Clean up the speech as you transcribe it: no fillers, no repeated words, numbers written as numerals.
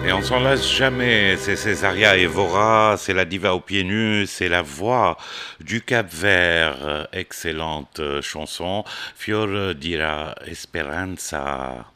Et on s'en lasse jamais. C'est Césaria Evora, c'est la diva aux pieds nus, c'est la voix du Cap-Vert. Excellente chanson. Fior dira Esperanza.